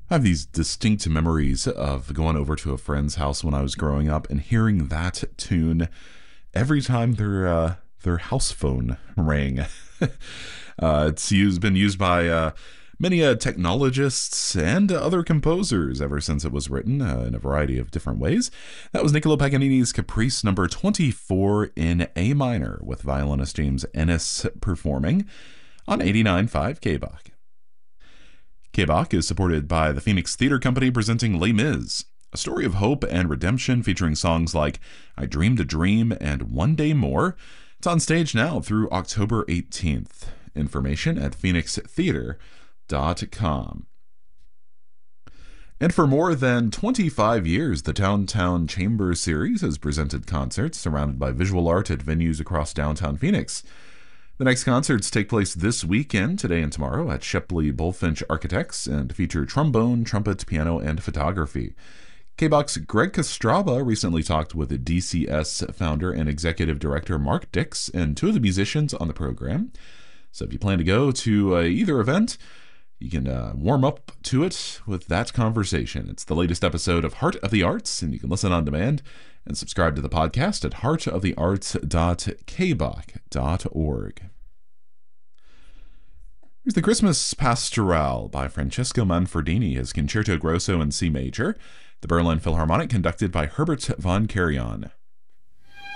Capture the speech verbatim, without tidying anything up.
I have these distinct memories of going over to a friend's house when I was growing up and hearing that tune every time their uh, their house phone rang. uh, it's used, been used by uh, many uh, technologists and other composers ever since it was written uh, in a variety of different ways. That was Niccolo Paganini's Caprice number twenty-four in A minor, with violinist James Ennis performing on eighty-nine point five K B O C. K B O C is supported by the Phoenix Theater Company presenting Les Mis, a story of hope and redemption featuring songs like I Dreamed a Dream and One Day More. It's on stage now through October eighteenth. Information at phoenix theater dot com. And for more than twenty-five years, the Downtown Chamber Series has presented concerts surrounded by visual art at venues across downtown Phoenix. The next concerts take place this weekend, today and tomorrow, at Shepley Bullfinch Architects and feature trombone, trumpet, piano, and photography. K B O C's Greg Kostraba recently talked with D C S founder and executive director Mark Dix and two of the musicians on the program. So if you plan to go to uh, either event, you can uh, warm up to it with that conversation. It's the latest episode of Heart of the Arts, and you can listen on demand and subscribe to the podcast at heart of the arts dot k b o c dot org. Here's the Christmas Pastorale by Francesco Manfredini, his Concerto Grosso in C major, the Berlin Philharmonic conducted by Herbert von Karajan.